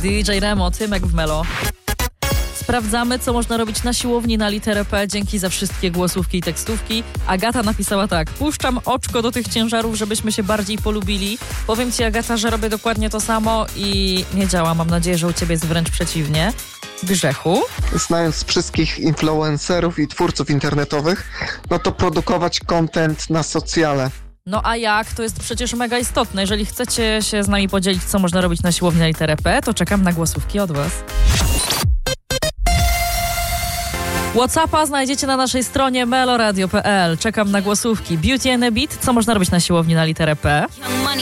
DJ Remo, Tymek w Melo. Sprawdzamy, co można robić na siłowni na literę P. Dzięki za wszystkie głosówki i tekstówki. Agata napisała tak: puszczam oczko do tych ciężarów, żebyśmy się bardziej polubili. Powiem ci, Agata, że robię dokładnie to samo i nie działa. Mam nadzieję, że u ciebie jest wręcz przeciwnie. Grzechu? Znając wszystkich influencerów i twórców internetowych, no to produkować content na socjale. No a jak? To jest przecież mega istotne. Jeżeli chcecie się z nami podzielić, co można robić na siłowni na literę P, to czekam na głosówki od was. WhatsAppa znajdziecie na naszej stronie meloradio.pl. Czekam na głosówki. Beauty and a Beat. Co można robić na siłowni na literę P?